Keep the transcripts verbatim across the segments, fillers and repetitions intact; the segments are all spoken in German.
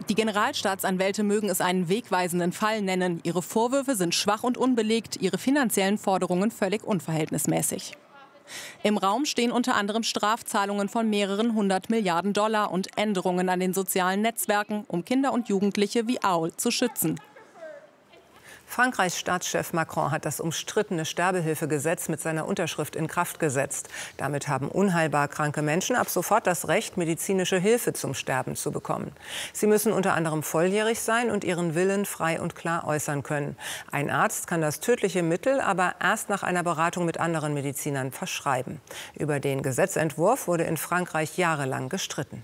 Die Generalstaatsanwälte mögen es einen wegweisenden Fall nennen. Ihre Vorwürfe sind schwach und unbelegt, ihre finanziellen Forderungen völlig unverhältnismäßig. Im Raum stehen unter anderem Strafzahlungen von mehreren hundert Milliarden Dollar und Änderungen an den sozialen Netzwerken, um Kinder und Jugendliche wie Aul zu schützen. Frankreichs Staatschef Macron hat das umstrittene Sterbehilfegesetz mit seiner Unterschrift in Kraft gesetzt. Damit haben unheilbar kranke Menschen ab sofort das Recht, medizinische Hilfe zum Sterben zu bekommen. Sie müssen unter anderem volljährig sein und ihren Willen frei und klar äußern können. Ein Arzt kann das tödliche Mittel aber erst nach einer Beratung mit anderen Medizinern verschreiben. Über den Gesetzentwurf wurde in Frankreich jahrelang gestritten.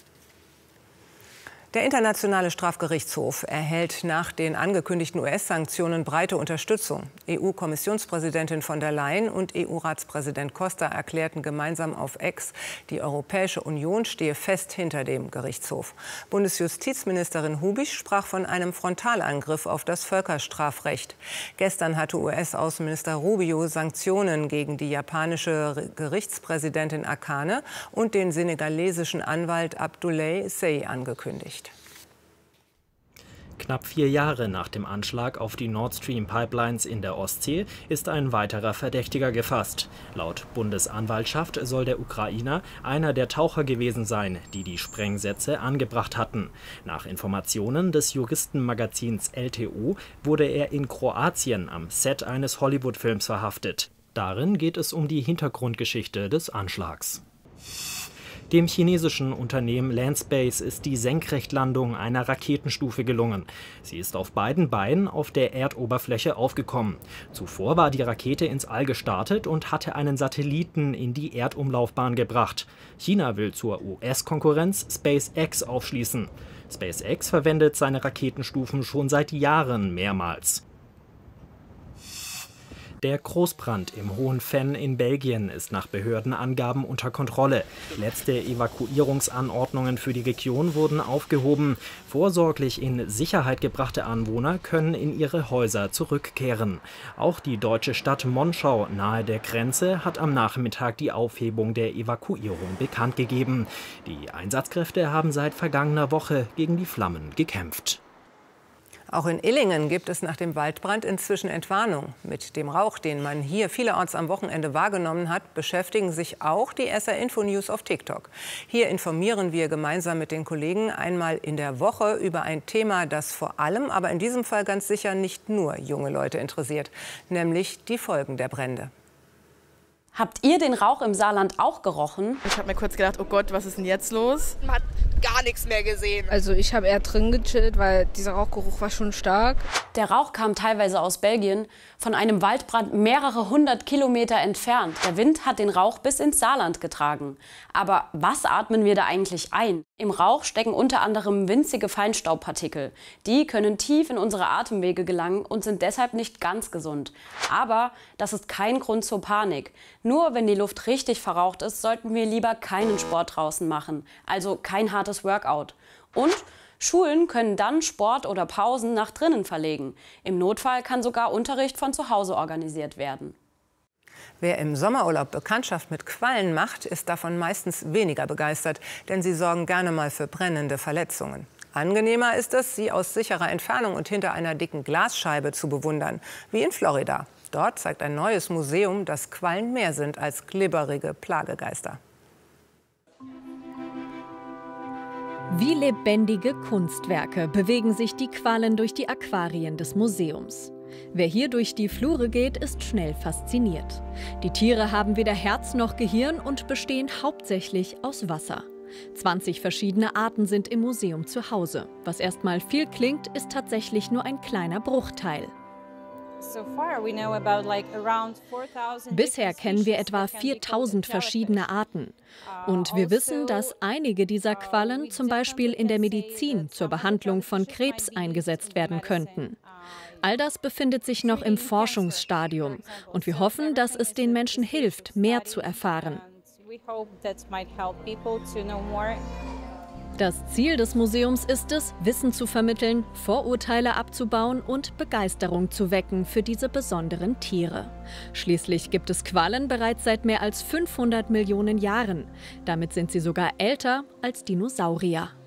Der Internationale Strafgerichtshof erhält nach den angekündigten U S-Sanktionen breite Unterstützung. E U-Kommissionspräsidentin von der Leyen und E U-Ratspräsident Costa erklärten gemeinsam auf X, die Europäische Union stehe fest hinter dem Gerichtshof. Bundesjustizministerin Hubich sprach von einem Frontalangriff auf das Völkerstrafrecht. Gestern hatte U S-Außenminister Rubio Sanktionen gegen die japanische Gerichtspräsidentin Akane und den senegalesischen Anwalt Abdoulaye Seye angekündigt. Knapp vier Jahre nach dem Anschlag auf die Nord Stream Pipelines in der Ostsee ist ein weiterer Verdächtiger gefasst. Laut Bundesanwaltschaft soll der Ukrainer einer der Taucher gewesen sein, die die Sprengsätze angebracht hatten. Nach Informationen des Juristenmagazins L T O wurde er in Kroatien am Set eines Hollywood-Films verhaftet. Darin geht es um die Hintergrundgeschichte des Anschlags. Dem chinesischen Unternehmen Landspace ist die Senkrechtlandung einer Raketenstufe gelungen. Sie ist auf beiden Beinen auf der Erdoberfläche aufgekommen. Zuvor war die Rakete ins All gestartet und hatte einen Satelliten in die Erdumlaufbahn gebracht. China will zur U S-Konkurrenz SpaceX aufschließen. SpaceX verwendet seine Raketenstufen schon seit Jahren mehrmals. Der Großbrand im Hohen Venn in Belgien ist nach Behördenangaben unter Kontrolle. Letzte Evakuierungsanordnungen für die Region wurden aufgehoben. Vorsorglich in Sicherheit gebrachte Anwohner können in ihre Häuser zurückkehren. Auch die deutsche Stadt Monschau nahe der Grenze hat am Nachmittag die Aufhebung der Evakuierung bekannt gegeben. Die Einsatzkräfte haben seit vergangener Woche gegen die Flammen gekämpft. Auch in Illingen gibt es nach dem Waldbrand inzwischen Entwarnung. Mit dem Rauch, den man hier vielerorts am Wochenende wahrgenommen hat, beschäftigen sich auch die S R-Info News auf TikTok. Hier informieren wir gemeinsam mit den Kollegen einmal in der Woche über ein Thema, das vor allem, aber in diesem Fall ganz sicher nicht nur junge Leute interessiert, nämlich die Folgen der Brände. Habt ihr den Rauch im Saarland auch gerochen? Ich habe mir kurz gedacht, oh Gott, was ist denn jetzt los? Man hat gar nichts mehr gesehen. Also ich habe eher drin gechillt, weil dieser Rauchgeruch war schon stark. Der Rauch kam teilweise aus Belgien, von einem Waldbrand mehrere hundert Kilometer entfernt. Der Wind hat den Rauch bis ins Saarland getragen. Aber was atmen wir da eigentlich ein? Im Rauch stecken unter anderem winzige Feinstaubpartikel. Die können tief in unsere Atemwege gelangen und sind deshalb nicht ganz gesund. Aber das ist kein Grund zur Panik. Nur wenn die Luft richtig verraucht ist, sollten wir lieber keinen Sport draußen machen. Also kein hartes Workout. Und Schulen können dann Sport oder Pausen nach drinnen verlegen. Im Notfall kann sogar Unterricht von zu Hause organisiert werden. Wer im Sommerurlaub Bekanntschaft mit Quallen macht, ist davon meistens weniger begeistert, denn sie sorgen gerne mal für brennende Verletzungen. Angenehmer ist es, sie aus sicherer Entfernung und hinter einer dicken Glasscheibe zu bewundern, wie in Florida. Dort zeigt ein neues Museum, dass Quallen mehr sind als glibberige Plagegeister. Wie lebendige Kunstwerke bewegen sich die Quallen durch die Aquarien des Museums. Wer hier durch die Flure geht, ist schnell fasziniert. Die Tiere haben weder Herz noch Gehirn und bestehen hauptsächlich aus Wasser. zwanzig verschiedene Arten sind im Museum zu Hause. Was erstmal viel klingt, ist tatsächlich nur ein kleiner Bruchteil. Bisher kennen wir etwa viertausend verschiedene Arten. Und wir wissen, dass einige dieser Quallen zum Beispiel in der Medizin zur Behandlung von Krebs eingesetzt werden könnten. All das befindet sich noch im Forschungsstadium. Und wir hoffen, dass es den Menschen hilft, mehr zu erfahren. Das Ziel des Museums ist es, Wissen zu vermitteln, Vorurteile abzubauen und Begeisterung zu wecken für diese besonderen Tiere. Schließlich gibt es Quallen bereits seit mehr als fünfhundert Millionen Jahren. Damit sind sie sogar älter als Dinosaurier.